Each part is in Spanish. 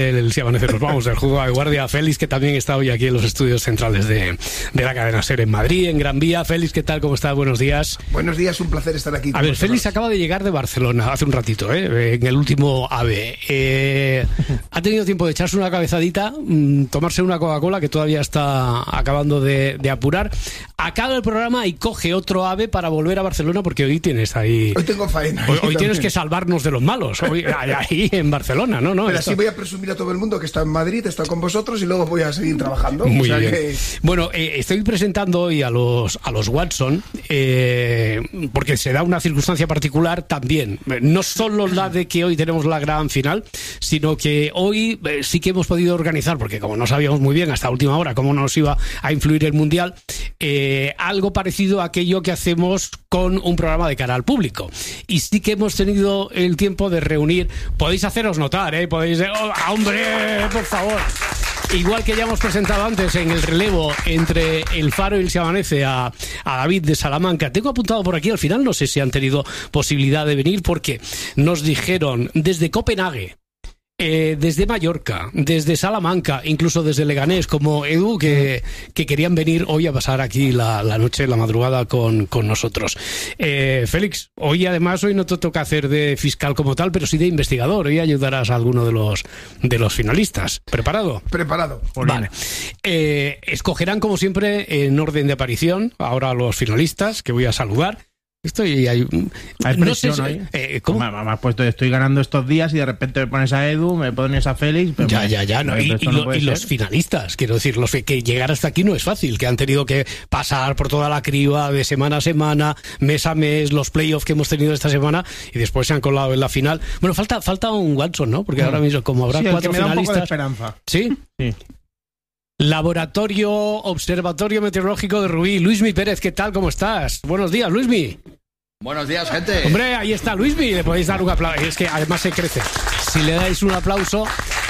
El Si Amanece nos vamos del juego de guardia. Félix, que también está hoy aquí en los estudios centrales de la cadena SER en Madrid, en Gran Vía. Félix, ¿qué tal? ¿Cómo estás? Buenos días. Buenos días, un placer estar aquí. A ver, Félix acaba de llegar de Barcelona hace un ratito, en el último AVE. Ha tenido tiempo de echarse una cabezadita, tomarse una Coca-Cola que todavía está acabando de apurar. Acaba el programa y coge otro AVE para volver a Barcelona, porque hoy tienes ahí... Hoy tengo faena. Hoy tienes que salvarnos de los malos, hoy, ahí en Barcelona, ¿no? Pero así voy a presumir a todo el mundo que está en Madrid, está con vosotros y luego voy a seguir trabajando. Muy bien. Bueno, estoy presentando hoy a los Watson porque se da una circunstancia particular también. No solo la de que hoy tenemos la gran final, sino que hoy sí que hemos podido organizar, porque como no sabíamos muy bien hasta última hora cómo nos iba a influir el Mundial, algo parecido a aquello que hacemos con un programa de cara al público. Y sí que hemos tenido el tiempo de reunir. Podéis haceros notar, podéis... ¡Hombre, por favor! Igual que ya hemos presentado antes en el relevo entre El Faro y El Si Amanece a David de Salamanca. Tengo apuntado por aquí, al final no sé si han tenido posibilidad de venir, porque nos dijeron desde Copenhague, desde Mallorca, desde Salamanca, incluso desde Leganés, como Edu, que querían venir hoy a pasar aquí la noche, la madrugada con nosotros. Félix, hoy no te toca hacer de fiscal como tal, pero sí de investigador. Hoy ayudarás a alguno de los finalistas. ¿Preparado? Preparado. Vale. Escogerán, como siempre, en orden de aparición, ahora a los finalistas, que voy a saludar. Hay no sé presión ahí. ¿Cómo? Me has puesto, estoy ganando estos días y de repente me pones a Edu, me pones a Félix. Ya. No, y los finalistas, quiero decir, los que llegar hasta aquí no es fácil, que han tenido que pasar por toda la criba de semana a semana, mes a mes, los playoffs que hemos tenido esta semana y después se han colado en la final. Bueno, falta un Watson, ¿no? Porque ahora mismo, como habrá 4 finalistas. Un poco de esperanza. ¿Sí? Sí. Observatorio Meteorológico de Rubí. Luismi Pérez, ¿qué tal? ¿Cómo estás? Buenos días, Luismi. Buenos días, gente. Hombre, ahí está Luismi, le podéis dar un aplauso. Es que además se crece. Si le dais un aplauso...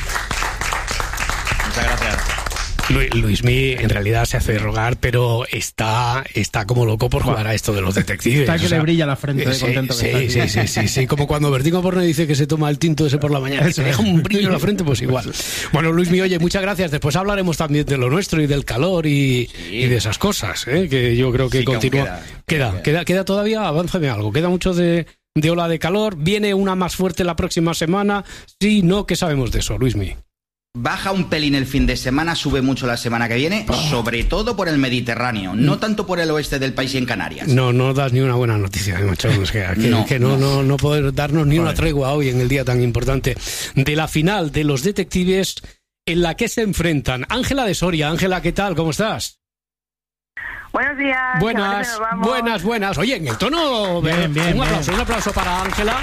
Muchas gracias. Luismi en realidad se hace rogar, pero está como loco por jugar a esto de los detectives. Está que le brilla la frente de contento. Sí, como cuando Bertín Porno dice que se toma el tinto ese por la mañana y se deja un brillo en la frente, pues igual. Bueno, Luismi, oye, muchas gracias. Después hablaremos también de lo nuestro y del calor y de esas cosas, que yo creo que sí, continúa. Queda todavía, avánzame algo. Queda mucho de ola de calor. Viene una más fuerte la próxima semana. Sí, no, ¿qué sabemos de eso, Luismi? Baja un pelín el fin de semana, sube mucho la semana que viene, sobre todo por el Mediterráneo, no tanto por el oeste del país y en Canarias. No das ni una buena noticia, macho. No poder darnos ni una tregua hoy en el día tan importante de la final de los detectives en la que se enfrentan. Ángela de Soria. Ángela, ¿qué tal? ¿Cómo estás? Buenos días. Buenas. Oye, en el tono... Bien. Un aplauso para Ángela.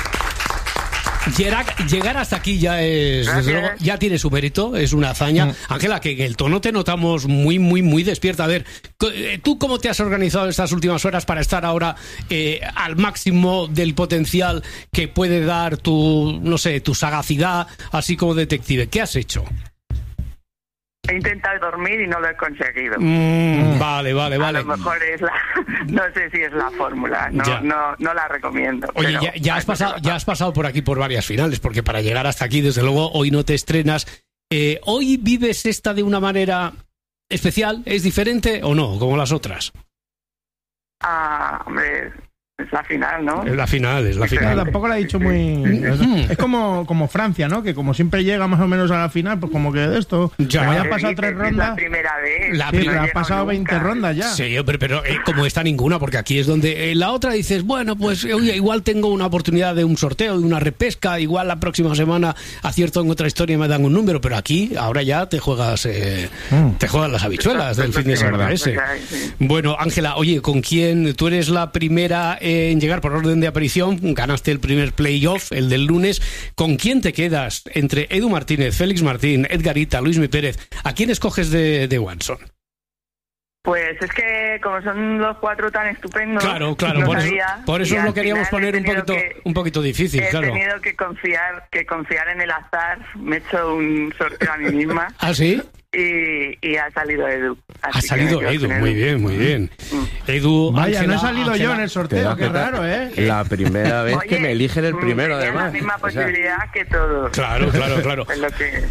Llegar hasta aquí ya es, desde luego, ya tiene su mérito, es una hazaña. Ángela, que en el tono te notamos muy, muy, muy despierta. A ver, ¿tú cómo te has organizado estas últimas horas para estar ahora al máximo del potencial que puede dar tu sagacidad, así como detective? ¿Qué has hecho? He intentado dormir y no lo he conseguido. Vale. A lo mejor no sé si es la fórmula, no la recomiendo. Oye, ya has pasado por aquí por varias finales, porque para llegar hasta aquí, desde luego, hoy no te estrenas. ¿Hoy vives esta de una manera especial? ¿Es diferente o no, como las otras? Hombre... Es la final, ¿no? Es la final. Tampoco lo ha dicho muy... Es como Francia, ¿no? Que como siempre llega más o menos a la final, pues como que de esto... Ya han pasado 3 rondas... Es la primera vez. Pero ha pasado 20 rondas ya. Sí, pero como está ninguna, porque aquí es donde... la otra dices, bueno, pues oye, igual tengo una oportunidad de un sorteo, de una repesca, igual la próxima semana acierto en otra historia y me dan un número, pero aquí, ahora ya te juegas las habichuelas del fin de semana ese. Bueno, Ángela, oye, ¿con quién? Tú eres la primera... en llegar por orden de aparición, ganaste el primer playoff, el del lunes. ¿Con quién te quedas entre Edu Martínez, Félix Martín, Edgarita, Luismi Pérez? ¿A quién escoges de Watson? Pues es que como son los 4 tan estupendos... Claro, por eso lo queríamos poner un poquito difícil, claro. He tenido que confiar en el azar. Me he hecho un sorteo a mí misma. ¿Ah, sí? y ha salido Edu. Ha salido Edu, muy bien. Edu, vaya, Ángela, no he salido yo en el sorteo, qué Queda raro, ¿eh? La primera vez que me eligen el primero, Tiene además. la misma posibilidad que todos. Claro. Es lo que...